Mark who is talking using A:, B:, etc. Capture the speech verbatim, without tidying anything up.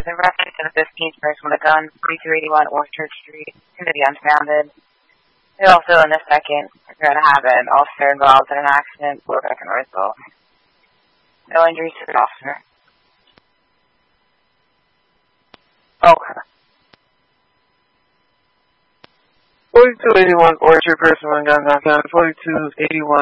A: the reference to the fifteenth person with a gun, forty-two eighty-one Orchard Street, to the unfounded. They also, in the second, are going to have an officer involved in an accident, Borbeck and Roosevelt. No injuries to the officer.
B: Okay. forty-two eighty-one Orchard person with a gun, knocked out. forty-two eighty-one